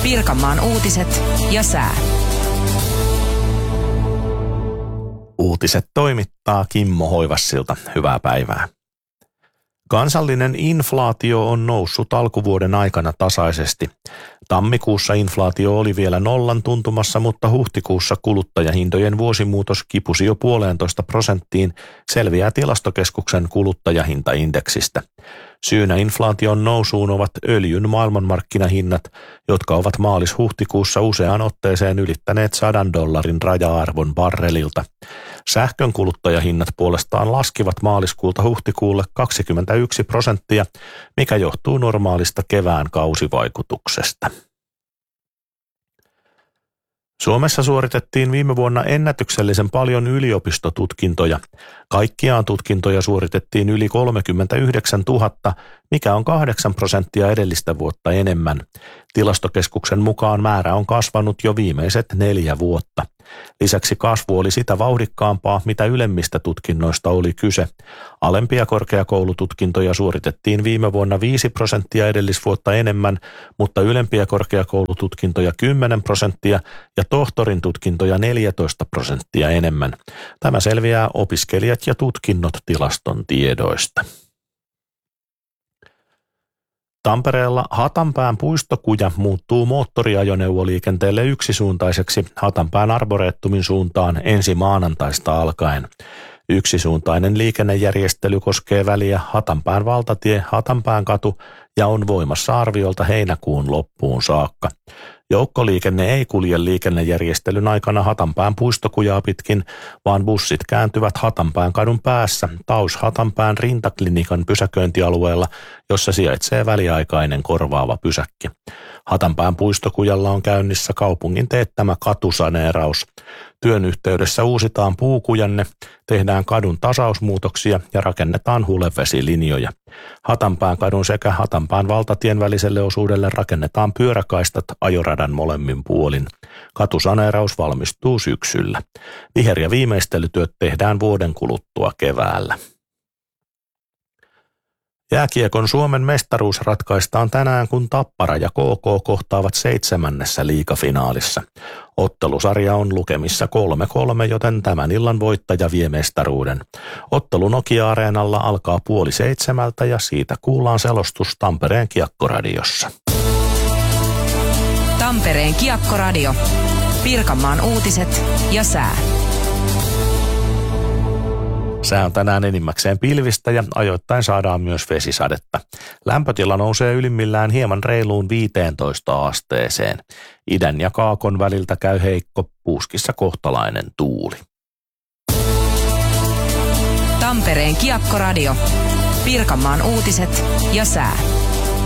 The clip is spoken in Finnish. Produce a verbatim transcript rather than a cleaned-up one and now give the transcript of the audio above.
Pirkanmaan uutiset ja sää. Uutiset toimittaa Kimmo Hoivassilta. Hyvää päivää. Kansallinen inflaatio on noussut alkuvuoden aikana tasaisesti. Tammikuussa inflaatio oli vielä nollan tuntumassa, mutta huhtikuussa kuluttajahintojen vuosimuutos kipusi jo puolentoista prosenttiin, selviää Tilastokeskuksen kuluttajahintaindeksistä. Syynä inflaation nousuun ovat öljyn maailmanmarkkinahinnat, jotka ovat maalis-huhtikuussa useaan otteeseen ylittäneet sadan dollarin raja-arvon barrelilta. Sähkön kuluttajahinnat puolestaan laskivat maaliskuulta huhtikuulle kaksikymmentäyksi prosenttia, mikä johtuu normaalista kevään kausivaikutuksesta. Suomessa suoritettiin viime vuonna ennätyksellisen paljon yliopistotutkintoja. Kaikkiaan tutkintoja suoritettiin yli kolmekymmentäyhdeksäntuhatta, mikä on kahdeksan prosenttia edellistä vuotta enemmän. Tilastokeskuksen mukaan määrä on kasvanut jo viimeiset neljä vuotta. Lisäksi kasvu oli sitä vauhdikkaampaa, mitä ylemmistä tutkinnoista oli kyse. Alempia korkeakoulututkintoja suoritettiin viime vuonna viisi prosenttia edellisvuotta enemmän, mutta ylempiä korkeakoulututkintoja kymmenen prosenttia ja tohtorin tutkintoja neljätoista prosenttia enemmän. Tämä selviää opiskelijat ja tutkinnot tilaston tiedoista. Tampereella Hatanpään puistokuja muuttuu moottoriajoneuvoliikenteelle yksisuuntaiseksi Hatanpään Arboretumin suuntaan ensi maanantaista alkaen. Yksisuuntainen liikennejärjestely koskee väliä Hatanpään valtatie, Hatanpään katu ja on voimassa arviolta heinäkuun loppuun saakka. Joukkoliikenne ei kulje liikennejärjestelyn aikana Hatanpään puistokujaa pitkin, vaan bussit kääntyvät Hatanpään kadun päässä Taus Hatanpään rintaklinikan pysäköintialueella, jossa sijaitsee väliaikainen korvaava pysäkki. Hatanpään puistokujalla on käynnissä kaupungin teettämä katusaneeraus. Työn yhteydessä uusitaan puukujanne, tehdään kadun tasausmuutoksia ja rakennetaan hulevesilinjoja. Hatanpään kadun sekä Hatanpään valtatien väliselle osuudelle rakennetaan pyöräkaistat ajoradan molemmin puolin. Katusaneeraus valmistuu syksyllä. Viher- ja viimeistelytyöt tehdään vuoden kuluttua keväällä. Jääkiekon Suomen mestaruus ratkaistaan tänään, kun Tappara ja K K kohtaavat seitsemännessä liigafinaalissa. Ottelusarja on lukemissa kolme kolme, joten tämän illan voittaja vie mestaruuden. Ottelu Nokia-areenalla alkaa puoli seitsemältä ja siitä kuullaan selostus Tampereen Kiekkoradiossa. Tampereen Kiekkoradio. Pirkanmaan uutiset ja sää. Sää on tänään enimmäkseen pilvistä ja ajoittain saadaan myös vesisadetta. Lämpötila nousee ylimmillään hieman reiluun viiteentoista asteeseen. Idän ja kaakon väliltä käy heikko, puuskissa kohtalainen tuuli. Tampereen Kiekkoradio. Pirkanmaan uutiset ja sää.